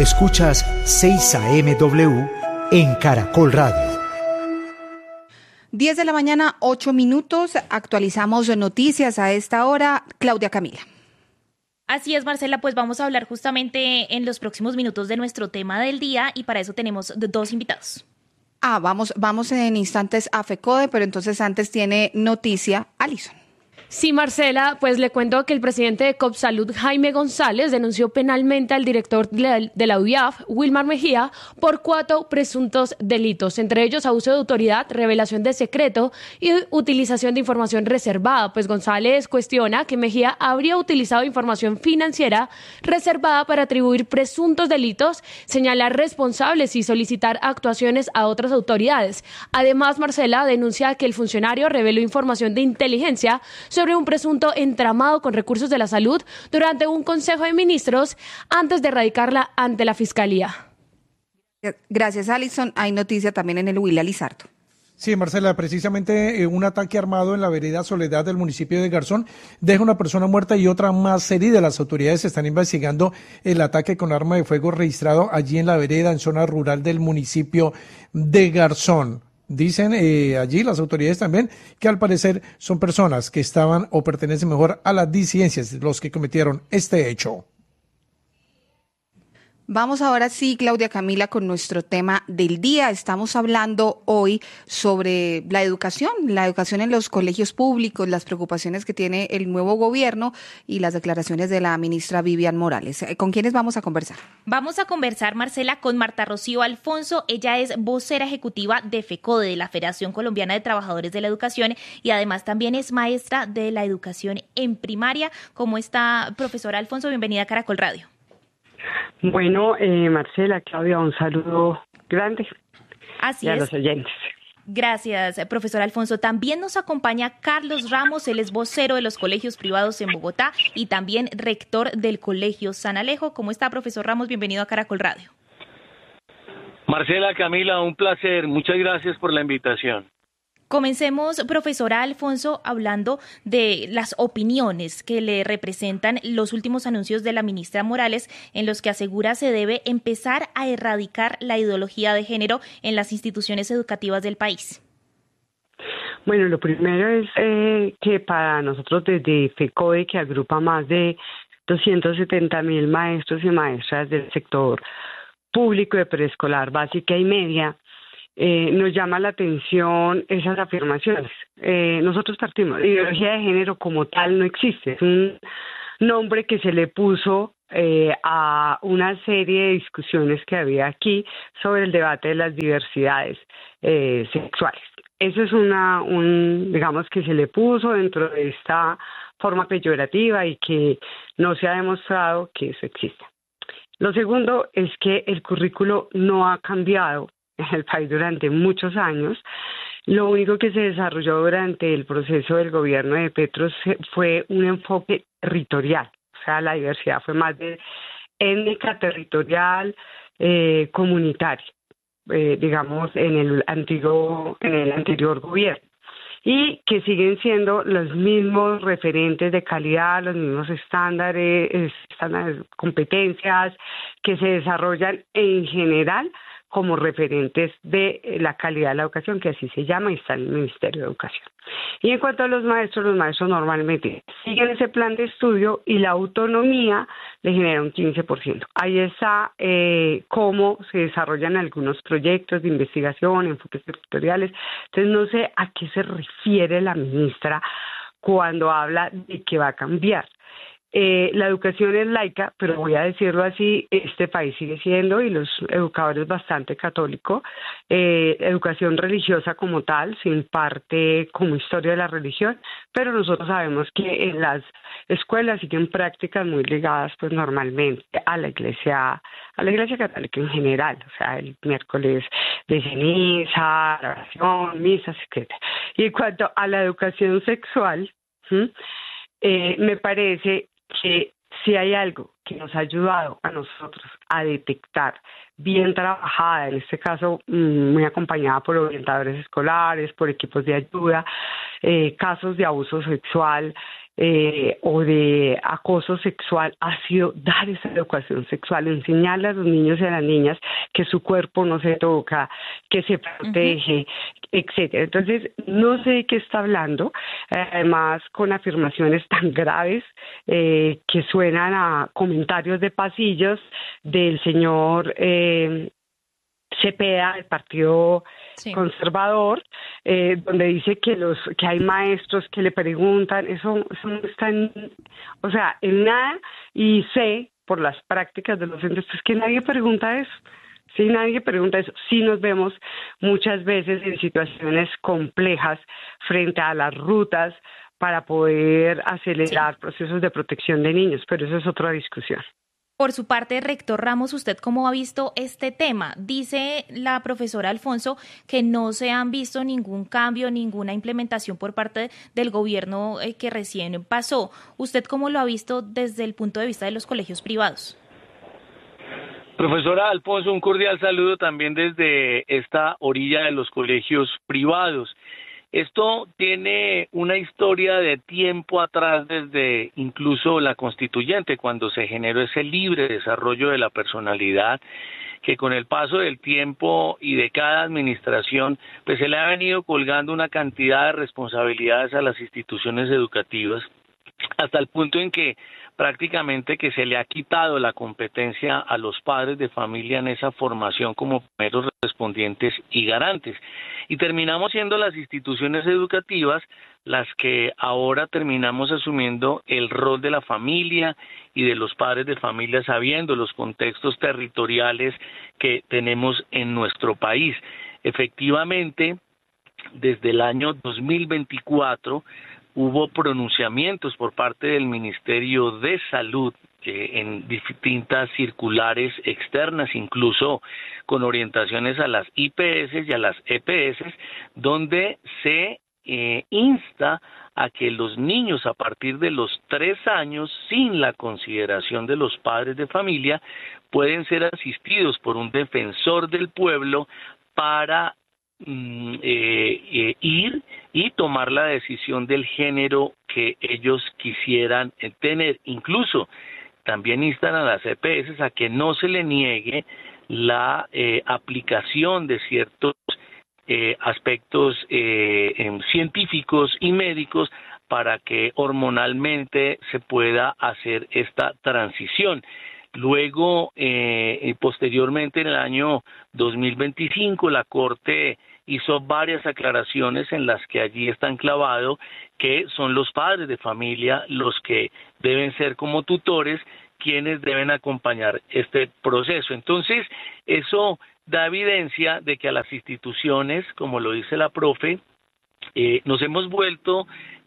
Escuchas 6 AM en Caracol Radio. 10 de la mañana, 8 minutos. Actualizamos noticias a esta hora. Claudia Camila. Así es, Marcela, pues vamos a hablar justamente en los próximos minutos de nuestro tema del día y para eso tenemos dos invitados. Vamos en instantes a FECODE, pero entonces antes tiene noticia Alison. Sí, Marcela, pues le cuento que el presidente de COPSALUD, Jaime González, denunció penalmente al director de la UIAF, Wilmar Mejía, por 4 presuntos delitos, entre ellos abuso de autoridad, revelación de secreto y utilización de información reservada. Pues González cuestiona que Mejía habría utilizado información financiera reservada para atribuir presuntos delitos, señalar responsables y solicitar actuaciones a otras autoridades. Además, Marcela denuncia que el funcionario reveló información de inteligencia sobre un presunto entramado con recursos de la salud durante un Consejo de Ministros antes de radicarla ante la Fiscalía. Gracias, Alison. Hay noticia también en el Huila Lizardo. Sí, Marcela, precisamente un ataque armado en la vereda Soledad del municipio de Garzón deja una persona muerta y otra más herida. Las autoridades están investigando el ataque con arma de fuego registrado allí en la vereda, en zona rural del municipio de Garzón. Dicen allí las autoridades también que al parecer son personas que estaban o pertenecen mejor a las disidencias los que cometieron este hecho. Vamos ahora sí, Claudia Camila, con nuestro tema del día. Estamos hablando hoy sobre la educación en los colegios públicos, las preocupaciones que tiene el nuevo gobierno y las declaraciones de la ministra Vivian Morales. ¿Con quiénes vamos a conversar? Vamos a conversar, Marcela, con Marta Rocío Alfonso. Ella es vocera ejecutiva de FECODE, de la Federación Colombiana de Trabajadores de la Educación, y además también es maestra de la educación en primaria. ¿Cómo está, profesora Alfonso? Bienvenida a Caracol Radio. Bueno, Marcela, Claudia, un saludo grande. Así a es. Los oyentes. Gracias, profesor Alfonso. También nos acompaña Carlos Ramos, él es vocero de los colegios privados en Bogotá y también rector del Colegio San Alejo. ¿Cómo está, profesor Ramos? Bienvenido a Caracol Radio. Marcela, Camila, un placer. Muchas gracias por la invitación. Comencemos, profesora Alfonso, hablando de las opiniones que le representan los últimos anuncios de la ministra Morales, en los que asegura se debe empezar a erradicar la ideología de género en las instituciones educativas del país. Bueno, lo primero es que para nosotros desde FECODE, que agrupa más de 270,000 maestros y maestras del sector público de preescolar, básica y media, nos llama la atención esas afirmaciones. Nosotros partimos, la ideología de género como tal no existe, es un nombre que se le puso a una serie de discusiones que había aquí sobre el debate de las diversidades sexuales. Eso es digamos que se le puso dentro de esta forma peyorativa y que no se ha demostrado que eso exista. Lo segundo es que el currículo no ha cambiado en el país durante muchos años. Lo único que se desarrolló durante el proceso del gobierno de Petro fue un enfoque territorial, o sea, la diversidad fue más de étnica, territorial, comunitaria, digamos, en el anterior gobierno, y que siguen siendo los mismos referentes de calidad, los mismos estándares, competencias que se desarrollan en general como referentes de la calidad de la educación, que así se llama y está en el Ministerio de Educación. Y en cuanto a los maestros normalmente siguen ese plan de estudio y la autonomía le genera un 15%. Ahí está cómo se desarrollan algunos proyectos de investigación, enfoques territoriales. Entonces no sé a qué se refiere la ministra cuando habla de que va a cambiar. La educación es laica, pero voy a decirlo así, este país sigue siendo, y los educadores bastante católico, educación religiosa como tal, se imparte como historia de la religión, pero nosotros sabemos que en las escuelas siguen prácticas muy ligadas pues normalmente a la iglesia católica en general, o sea, el miércoles de ceniza, oración, misas, etcétera. Y en cuanto a la educación sexual, me parece que si hay algo que nos ha ayudado a nosotros a detectar bien trabajada, en este caso muy acompañada por orientadores escolares, por equipos de ayuda, casos de abuso sexual o de acoso sexual ha sido dar esa educación sexual, enseñarle a los niños y a las niñas que su cuerpo no se toca, que se protege, etcétera. Entonces, no sé de qué está hablando, además con afirmaciones tan graves que suenan a comentarios de pasillos del señor Cepeda, del Partido Conservador, donde dice que hay maestros que le preguntan, eso no está en nada, y sé por las prácticas de los docentes pues que nadie pregunta eso. Sí, nadie pregunta eso. Sí nos vemos muchas veces en situaciones complejas frente a las rutas para poder acelerar procesos de protección de niños, pero eso es otra discusión. Por su parte, rector Ramos, ¿usted cómo ha visto este tema? Dice la profesora Alfonso que no se han visto ningún cambio, ninguna implementación por parte del gobierno que recién pasó. ¿Usted cómo lo ha visto desde el punto de vista de los colegios privados? Profesora Alfonso, un cordial saludo también desde esta orilla de los colegios privados. Esto tiene una historia de tiempo atrás, desde incluso la constituyente, cuando se generó ese libre desarrollo de la personalidad, que con el paso del tiempo y de cada administración, pues se le ha venido colgando una cantidad de responsabilidades a las instituciones educativas, hasta el punto en que prácticamente que se le ha quitado la competencia a los padres de familia en esa formación como primeros respondientes y garantes. Y terminamos siendo las instituciones educativas las que ahora terminamos asumiendo el rol de la familia y de los padres de familia, sabiendo los contextos territoriales que tenemos en nuestro país. Efectivamente, desde el año 2024 hubo pronunciamientos por parte del Ministerio de Salud en distintas circulares externas, incluso con orientaciones a las IPS y a las EPS, donde se insta a que los niños a partir de los 3 años, sin la consideración de los padres de familia, pueden ser asistidos por un defensor del pueblo para ir y tomar la decisión del género que ellos quisieran tener. Incluso también instan a las EPS a que no se le niegue la aplicación de ciertos aspectos científicos y médicos para que hormonalmente se pueda hacer esta transición. Luego, posteriormente en el año 2025, la Corte hizo varias aclaraciones en las que allí está enclavado que son los padres de familia los que deben ser como tutores quienes deben acompañar este proceso. Entonces, eso da evidencia de que a las instituciones, como lo dice la profe, nos hemos vuelto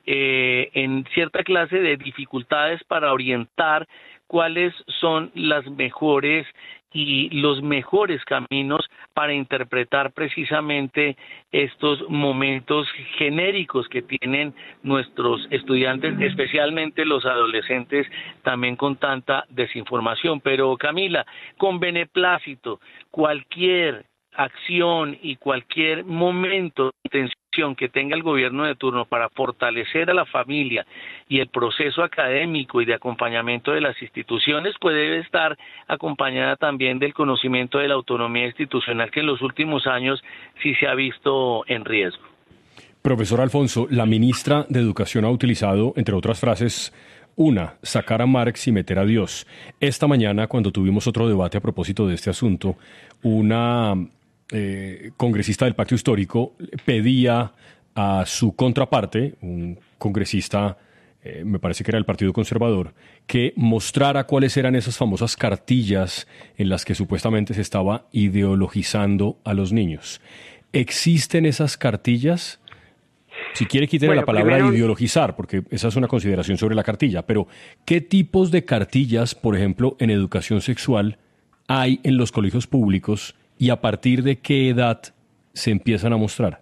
en cierta clase de dificultades para orientar cuáles son las mejores y los mejores caminos para interpretar precisamente estos momentos genéricos que tienen nuestros estudiantes, especialmente los adolescentes, también con tanta desinformación. Pero Camila, con beneplácito, cualquier acción y cualquier momento de intención que tenga el gobierno de turno para fortalecer a la familia y el proceso académico y de acompañamiento de las instituciones, pues debe estar acompañada también del conocimiento de la autonomía institucional, que en los últimos años sí se ha visto en riesgo. Profesor Alfonso, la ministra de Educación ha utilizado, entre otras frases, sacar a Marx y meter a Dios. Esta mañana, cuando tuvimos otro debate a propósito de este asunto, una congresista del Pacto Histórico pedía a su contraparte, un congresista, me parece que era del Partido Conservador, que mostrara cuáles eran esas famosas cartillas en las que supuestamente se estaba ideologizando a los niños. ¿Existen esas cartillas? Si quiere, quítele la palabra ideologizar, porque esa es una consideración sobre la cartilla, pero ¿qué tipos de cartillas, por ejemplo, en educación sexual, hay en los colegios públicos y a partir de qué edad se empiezan a mostrar?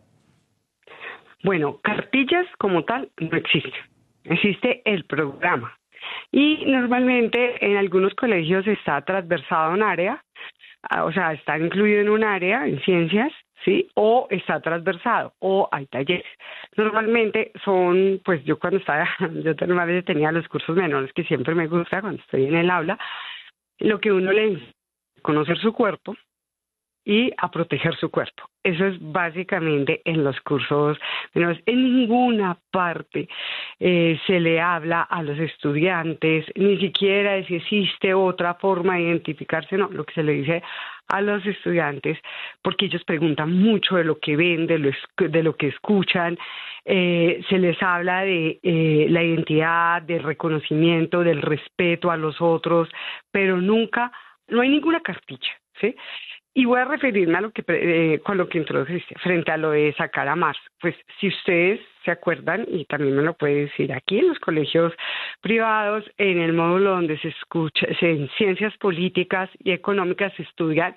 Bueno, cartillas como tal no existen. Existe el programa. Y normalmente en algunos colegios está transversado un área, o sea, está incluido en un área, en ciencias, ¿sí? O está transversado, o hay talleres. Normalmente son, pues yo cuando estaba, yo normalmente tenía los cursos menores que siempre me gusta cuando estoy en el aula, lo que uno le enseña es conocer su cuerpo y a proteger su cuerpo. Eso es básicamente en los cursos menores. En ninguna parte se le habla a los estudiantes, ni siquiera de si existe otra forma de identificarse, no, lo que se le dice a los estudiantes, porque ellos preguntan mucho de lo que ven, de lo que escuchan, se les habla de la identidad, del reconocimiento, del respeto a los otros, pero nunca, no hay ninguna cartilla, ¿sí? Y voy a referirme a lo que con lo que introdujiste, frente a lo de sacar a Marx. Pues si ustedes se acuerdan, y también me lo puede decir aquí en los colegios privados, en el módulo donde se escucha, en ciencias políticas y económicas se estudian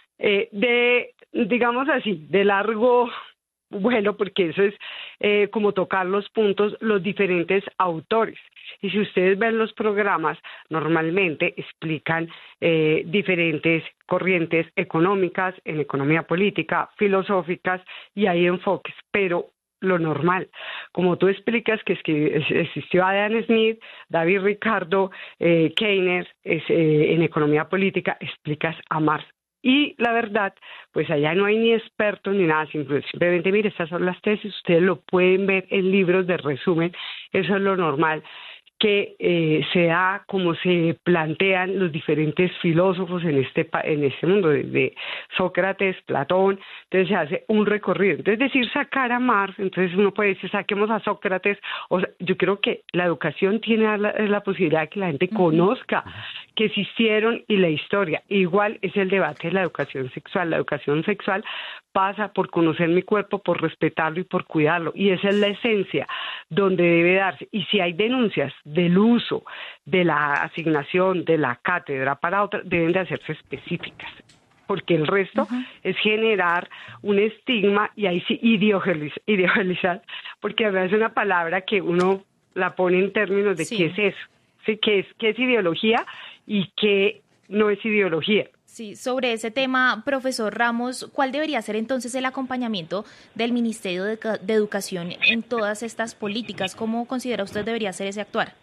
digamos así, de largo vuelo, porque eso es como tocar los puntos, los diferentes autores. Y si ustedes ven los programas, normalmente explican diferentes corrientes económicas, en economía política, filosóficas, y hay enfoques, pero lo normal, como tú explicas que existió Adam Smith, David Ricardo, Keynes, en economía política, explicas a Marx. Y la verdad, pues allá no hay ni expertos ni nada, simplemente mire, estas son las tesis, ustedes lo pueden ver en libros de resumen, eso es lo normal, que se da como se plantean los diferentes filósofos en este mundo, desde Sócrates, Platón, entonces se hace un recorrido. Entonces decir sacar a Marx, entonces uno puede decir saquemos a Sócrates, o sea, yo creo que la educación tiene la posibilidad de que la gente conozca que existieron y la historia. Igual es el debate de la educación sexual. La educación sexual pasa por conocer mi cuerpo, por respetarlo y por cuidarlo. Y esa es la esencia donde debe darse. Y si hay denuncias del uso de la asignación de la cátedra para otra, deben de hacerse específicas. Porque el resto es generar un estigma y ahí sí ideologizar, porque a veces es una palabra que uno la pone en términos de qué es eso, ¿sí? ¿Qué es ideología y qué no es ideología? Sí, sobre ese tema, profesor Ramos, ¿cuál debería ser entonces el acompañamiento del Ministerio de Educación en todas estas políticas? ¿Cómo considera usted debería ser ese actuar?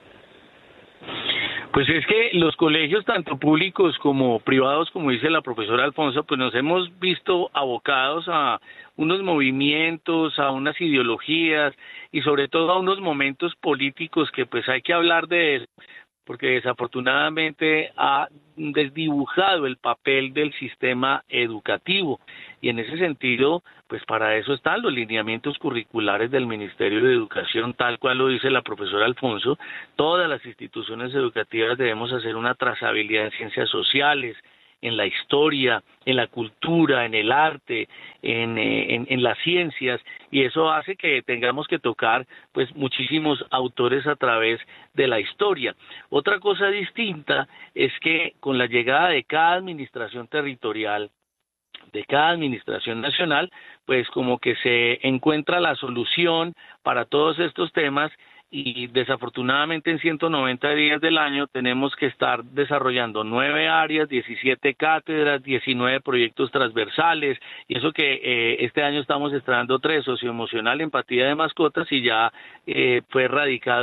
Pues es que los colegios, tanto públicos como privados, como dice la profesora Alfonso, pues nos hemos visto abocados a unos movimientos, a unas ideologías y sobre todo a unos momentos políticos que pues hay que hablar de eso, porque desafortunadamente ha desdibujado el papel del sistema educativo y en ese sentido, pues para eso están los lineamientos curriculares del Ministerio de Educación, tal cual lo dice la profesora Alfonso. Todas las instituciones educativas debemos hacer una trazabilidad en ciencias sociales, en la historia, en la cultura, en el arte, en las ciencias, y eso hace que tengamos que tocar pues muchísimos autores a través de la historia. Otra cosa distinta es que con la llegada de cada administración territorial, de cada administración nacional, pues como que se encuentra la solución para todos estos temas y desafortunadamente en 190 días del año tenemos que estar desarrollando 9 áreas, 17 cátedras, 19 proyectos transversales, y eso que este año estamos estrenando 3, socioemocional, empatía de mascotas, y ya fue radicado